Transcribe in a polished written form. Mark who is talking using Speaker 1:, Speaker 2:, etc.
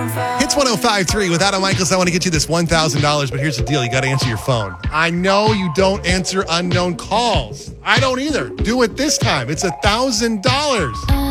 Speaker 1: Hits 105.3 with Adam Michaels. I want to get you this $1,000, but here's the deal. You got to answer your phone. I know you don't answer unknown calls. I don't either. Do it this time. It's $1,000.